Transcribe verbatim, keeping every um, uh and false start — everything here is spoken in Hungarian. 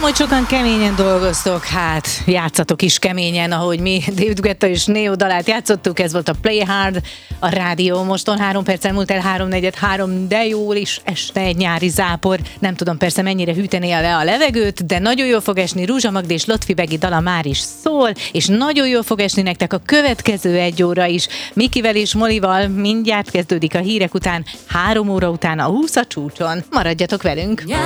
hogy sokan keményen dolgoztok, hát játszatok is keményen, ahogy mi David Guetta és Neo dalát játszottuk, ez volt a Play Hard, a rádió moston három perccel múlt el háromnegyed három, de jól is este egy nyári zápor, nem tudom persze mennyire hűteni le a levegőt, de nagyon jól fog esni. Rúzsa Magda és Lotfi Begi dala már is szól, és nagyon jól fog esni nektek a következő egy óra is. Mikivel és Molival mindjárt kezdődik a hírek után, három óra után a húsz a csúcson. Maradjatok velünk!